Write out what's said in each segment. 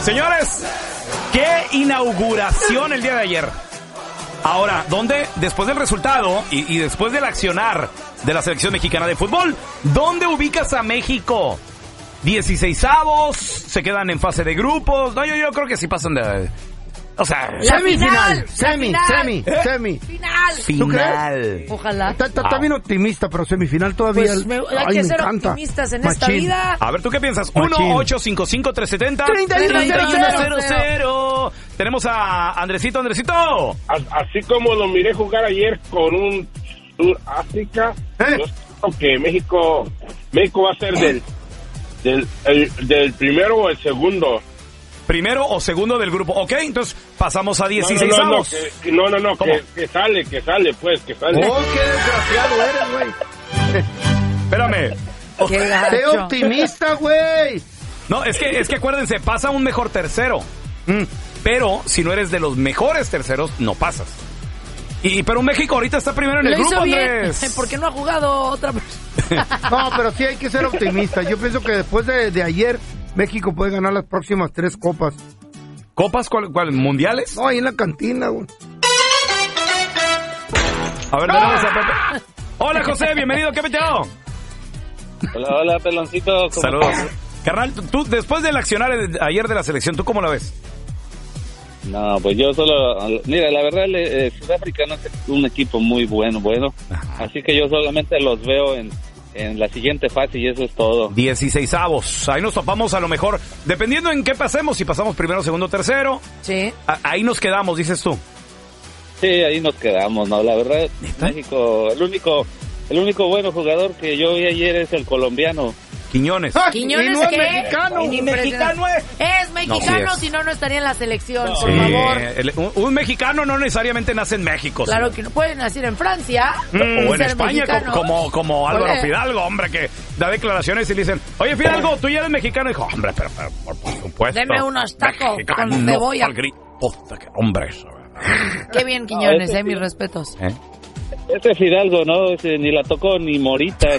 Señores, qué inauguración el día de ayer. Ahora, ¿dónde, después del resultado y después del accionar de la selección mexicana de fútbol, dónde ubicas a México? 16avos, se quedan en fase de grupos. No, yo creo que sí pasan de... O sea, semi. Final. ¿Tú crees? Ojalá. Está bien optimista, pero semifinal todavía. Pues hay que ser optimistas en esta vida. A ver, ¿tú qué piensas? 1-855-370-3100. Tenemos a Andresito. Así como lo miré jugar ayer con un Sudáfrica, yo creo que México va a ser del primero o el segundo. Primero o segundo del grupo. Ok, entonces pasamos a 16avos. No, que sale, pues, que sale. Oh, qué desgraciado eres, güey. Espérame. Qué optimista, güey. No, es que acuérdense, pasa un mejor tercero. Pero si no eres de los mejores terceros, no pasas. Pero México ahorita está primero en el grupo, Andrés. ¿Por qué no ha jugado otra persona? No, pero sí hay que ser optimista. Yo pienso que después de ayer, México puede ganar las próximas 3 copas. ¿Copas? ¿Cuál? ¿Mundiales? No, ahí en la cantina, güey. A ver, tenemos a Pepe. Hola, José, bienvenido, ¿qué peteo? Hola, peloncito. Saludos. Carnal, tú, después del accionar ayer de la selección, ¿tú cómo la ves? No, pues yo solo... Mira, la verdad, Sudáfrica no es un equipo muy bueno. Ajá. Así que yo solamente los veo en la siguiente fase y eso es todo. 16avos. Ahí nos topamos a lo mejor, dependiendo en qué pasemos, si pasamos primero, segundo, tercero. Sí. Ahí nos quedamos, dices tú. Sí, ahí nos quedamos, ¿no? La verdad, México, el único bueno jugador que yo vi ayer es el colombiano. Quiñones. ¿Quiñones no qué? Es mexicano. Ni mexicano es. Es mexicano, no, sí si no estaría en la selección, Sí, por favor. Un mexicano no necesariamente nace en México. Claro que no puede nacer en Francia. O en ser España, como Álvaro Oye. Fidalgo, hombre, que da declaraciones y le dicen, oye, Fidalgo, tú ya eres mexicano. Y dijo, hombre, pero por supuesto. Deme unos tacos mexicano, con cebolla. Puta, qué hombre eso. Qué bien, Quiñones, mis respetos. Ese Fidalgo, ¿no? Ni la tocó ni Morita.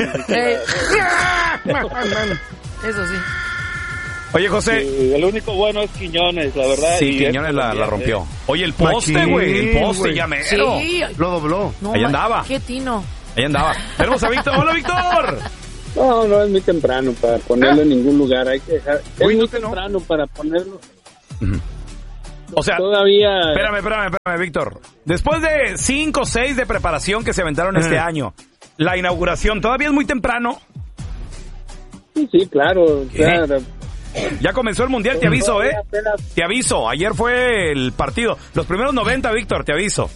Eso sí. Oye, José. Sí, el único bueno es Quiñones, la verdad. Sí, Quiñones la rompió. Oye, el poste, güey. El poste, ya mero. Sí. Lo dobló. No, ahí andaba. Qué tino. Ahí andaba. Tenemos a Víctor. Hola, Víctor. No es muy temprano para ponerlo en ningún lugar. Hay que dejar. Es muy que no. temprano para ponerlo. O sea, todavía. Espérame, Víctor. Después de 5 o 6 de preparación que se aventaron este año, la inauguración, ¿todavía es muy temprano? Sí, claro. Ya comenzó el Mundial, te aviso, Te aviso, ayer fue el partido. Los primeros 90, Víctor, te aviso.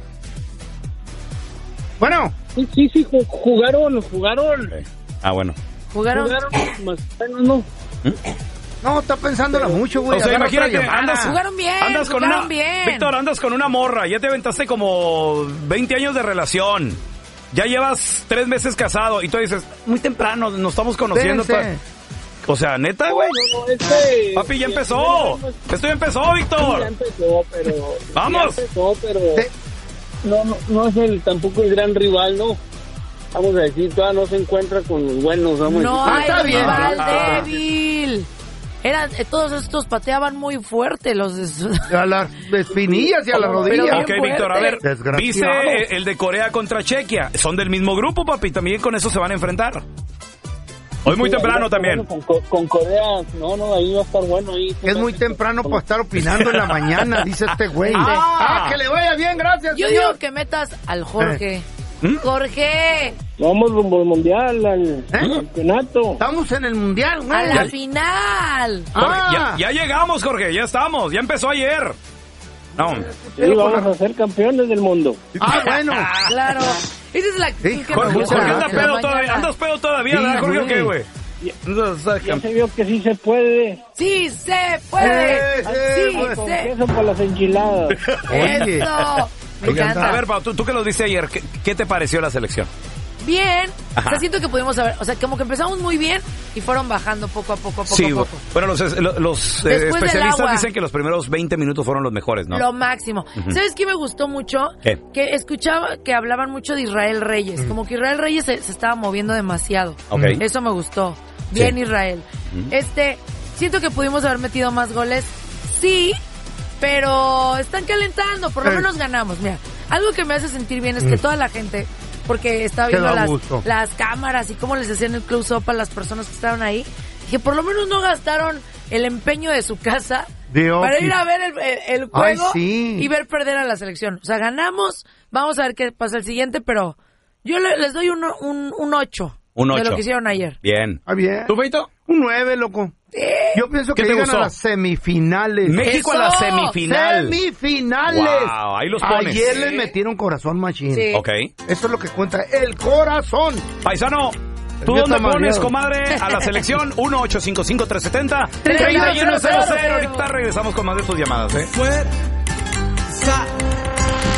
Bueno. Sí, jugaron. Ah, bueno. ¿Jugaron? Más o menos, ¿no? No, está pensándola mucho, güey. O sea, Agarra imagínate, otra llamada. Jugaron bien, bien. Víctor, andas con una morra, ya te aventaste como 20 años de relación. Ya llevas 3 meses casado y tú dices, muy temprano, nos estamos conociendo. O sea, neta, güey. Papi, ya empezó. Esto ya empezó, Víctor. Ya empezó, pero... ¡Vamos! No es tampoco el gran rival, ¿no? Vamos a decir, todavía no se encuentra con los buenos. No hay bien. rival débil. Todos estos pateaban muy fuerte los de... A las espinillas y a las rodillas. Ok, Víctor, a ver, Desgraciado. dice el de Corea contra Chequia. Son del mismo grupo, papi, también con eso se van a enfrentar. Hoy muy temprano también. Bueno, con Corea, ahí va a estar bueno. Es muy temprano para estar opinando en la mañana, dice este güey. Que le vaya bien, gracias, Yo señor. digo que metas al Jorge. Jorge. Vamos rumbo al mundial, al campeonato. Estamos en el mundial, güey. A la final. Ya llegamos, Jorge, ya estamos, ya empezó ayer. No. Sí, vamos a ser campeones del mundo. Bueno. Claro. Esa es la que me Jorge, gusta. andas pedo todavía, ¿andas pedo todavía, verdad, Jorge, o qué, güey? Ya se vio que sí se puede. ¡Sí se puede! ¡Sí Con se queso para las enchiladas. Oye. ¡Eso! Me encanta. A ver, Pau, tú que los viste ayer, ¿qué te pareció la selección? Bien. Ajá. O sea, siento que pudimos saber, o sea, como que empezamos muy bien y fueron bajando poco a poco. Sí, bueno, los especialistas agua. dicen que los primeros 20 minutos fueron los mejores, ¿no? Lo máximo. ¿Sabes qué me gustó mucho? ¿Qué? Que escuchaba que hablaban mucho de Israel Reyes. Como que Israel Reyes se estaba moviendo demasiado. Ok. Eso me gustó. Bien, Sí. Israel. Siento que pudimos haber metido más goles sí, pero están calentando, por lo menos ganamos. Mira, algo que me hace sentir bien es que toda la gente, porque estaba viendo las cámaras y cómo les hacían el close-up a las personas que estaban ahí, que por lo menos no gastaron el empeño de su casa para ir a ver el juego y ver perder a la selección. O sea, ganamos, vamos a ver qué pasa el siguiente, pero yo les doy un 8. Un 8. De lo que hicieron ayer. Bien. Bien. ¿Tú, Feito? Un 9, loco. Sí. Yo pienso que llegan a las semifinales. México a la semifinal. ¡Semifinales! Wow, ahí los pones. Ayer les metieron corazón machín. Sí. Ok. Eso es lo que cuenta, el corazón. Paisano, ¿tú dónde pones, comadre, a la selección? 1-855-370-3100. Ahorita regresamos con más de tus llamadas, Fuerza